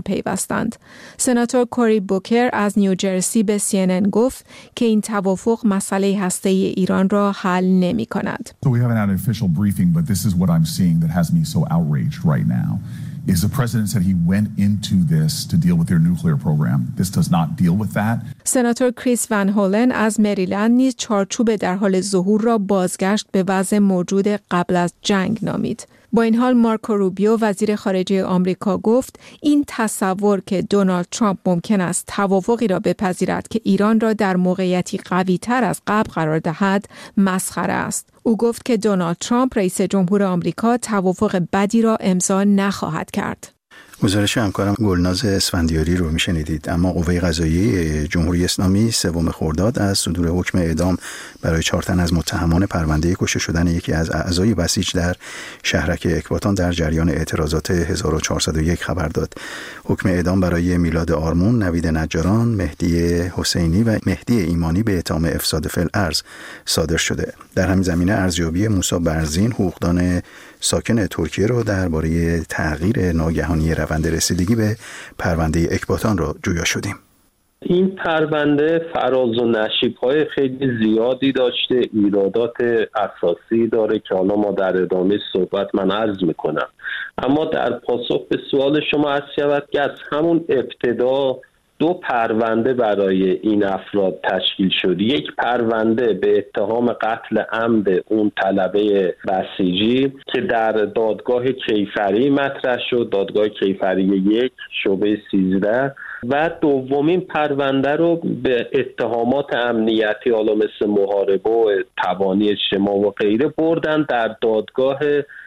پیوستند. سناتور کوری بوکر از نیوجرسی به CNN گفت که این توافق مسئله هسته‌ای ایران را حل نمی‌کند. So we haven't had an official briefing, but this is what I'm seeing that has me so outraged right now. Is the president said he went into this to deal with their nuclear program. This does not deal with that. سناتور کریس ون هولن از مریلند نیز چارچوب در حال ظهور را بازگشت به وضع موجود قبل از جنگ نامید. با این حال مارکو روبیو وزیر خارجه آمریکا گفت این تصور که دونالد ترامپ ممکن است توافقی را بپذیرد که ایران را در موقعیتی قوی تر از قبل قرار دهد مسخره است. او گفت که دونالد ترامپ رئیس جمهور آمریکا توافق بدی را امضا نخواهد کرد. گزارش همکارم گلناز اسفندیاری رو میشنیدید. اما قوه قضاییه جمهوری اسلامی 3 خرداد از صدور حکم اعدام برای 4 تن از متهمان پرونده کشته شدن یکی از اعضای بسیج در شهرک اکباتان در جریان اعتراضات 1401 خبر داد. حکم اعدام برای میلاد آرمون، نوید نجاران، مهدی حسینی و مهدی ایمانی به اتهام افساد فی‌الارض صادر شده. در همین زمینه ارزیابی موسی برزین، حقوقدان ساکن ترکیه را درباره تغییر ناگهانی روند رسیدگی به پرونده اکباتان را جویا شدیم. این پرونده فراز و نشیب‌های خیلی زیادی داشته، ایرادات اساسی داره که حالا ما در ادامه صحبت من عرض میکنم. اما در پاسخ به سوال شما عرض شود که از همون ابتدا 2 پرونده برای این افراد تشکیل شد. یک پرونده به اتهام قتل عمد اون طلبه بسیجی که در دادگاه کیفری مطرح شد، دادگاه کیفری 1 شعبه 13، و دومین پرونده رو به اتهامات امنیتی حالا مثل محاربه و تبانی اجتماع و غیره بردن در دادگاه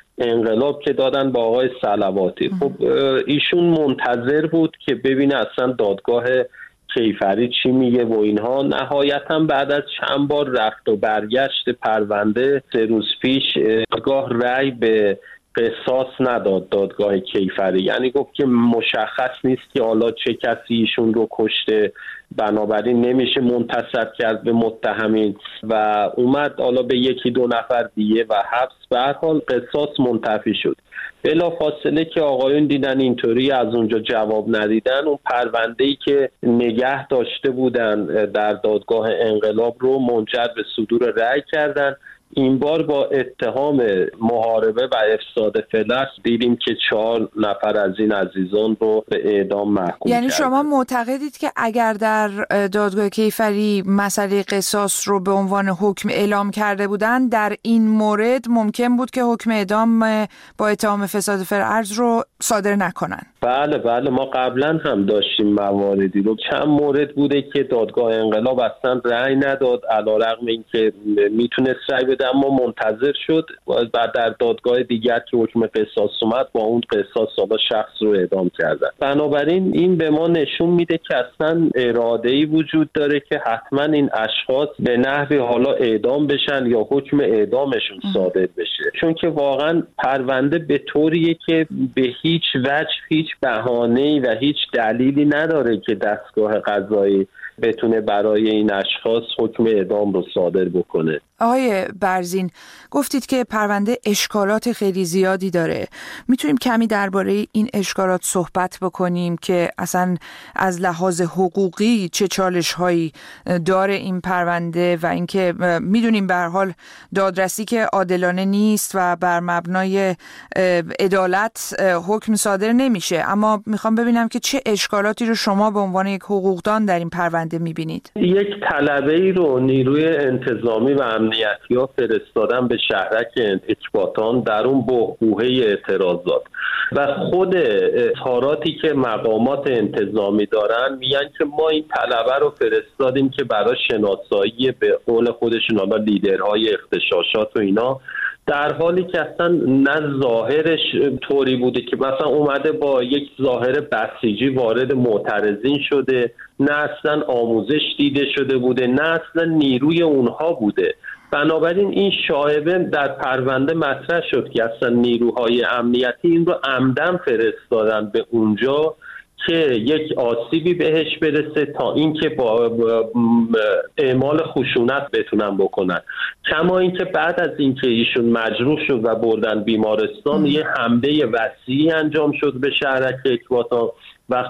انقلاب که دادن با آقای صلواتی. خب ایشون منتظر بود که ببینه اصلا دادگاه کیفری چی میگه و اینها. نهایتا بعد از چند بار رفت و برگشت پرونده 3 روز پیش دادگاه رأی به قصاص نداد. دادگاه کیفری یعنی گفت که مشخص نیست که حالا چه کسی ایشون رو کشته، بنابراین نمیشه منتصب کرد به متهمین و اومد حالا به 1-2 نفر دیگه و حبس. به هر حال قصاص منتفی شد. بلا فاصله که آقایون دیدن اینطوری از اونجا جواب ندیدن، اون پرونده‌ای که نگه داشته بودن در دادگاه انقلاب رو منجر به صدور رأی کردن. این بار با اتهام محاربه و افساد فی‌الارض دیدیم که 4 نفر از این عزیزان رو به اعدام محکوم یعنی کردن. شما معتقدید که اگر در دادگاه کیفری مسئله قصاص رو به عنوان حکم اعلام کرده بودن، در این مورد ممکن بود که حکم اعدام با اتهام فساد فی‌الارض رو صادر نکنن؟ بله ما قبلا هم داشتیم مواردی رو. چند مورد بوده که دادگاه انقلاب اصلا رأی نداد، علیرغم اینکه میتونست رأی بده اما منتظر شد. بعد در دادگاه دیگر که حکم قصاص اومد با اون قصاص حالا شخص رو اعدام کردن. بنابراین این به ما نشون میده که اصلا اراده‌ای وجود داره که حتما این اشخاص به نحوی حالا اعدام بشن یا حکم اعدامشون صادر بشه، چون که واقعا پرونده به طوریه که به هیچ وجه هیچ بهانه‌ای و هیچ دلیلی نداره که دستگاه قضایی بتونه برای این اشخاص حکم اعدام رو صادر بکنه. آقای برزین، گفتید که پرونده اشکالات خیلی زیادی داره. میتونیم کمی درباره این اشکالات صحبت بکنیم که اصلا از لحاظ حقوقی چه چالش‌هایی داره این پرونده و اینکه میدونیم به هر حال دادرسی که عادلانه نیست و بر مبنای عدالت حکم صادر نمیشه، اما میخوام ببینم که چه اشکالاتی رو شما به عنوان یک حقوقدان در این پرونده میبینید؟ یک طلبه‌ای رو نیروی انتظامی و امنیتی‌ها فرستادن به شهرک اکباتان در اون بحبوحه اعتراضات و خود اظهاراتی که مقامات انتظامی دارن میگن که ما این طلبه رو فرستادیم که برای شناسایی به قول خودشون حالا لیدرهای اغتشاشات و اینا، در حالی که اصلا نه ظاهرش طوری بوده که مثلا اومده با یک ظاهر بسیجی وارد معترضین شده، نه اصلا آموزش دیده شده بوده، نه اصلا نیروی اونها بوده. بنابراین این شایبه در پرونده مطرح شد که اصلا نیروهای امنیتی این رو عمدن فرستادن به اونجا که یک آسیبی بهش برسه تا اینکه با اعمال خشونت بتونن بکنن. کما اینکه بعد از اینکه ایشون مجروح شد و بردن بیمارستان یه حمله وسیعی انجام شد به شهرک اکباتان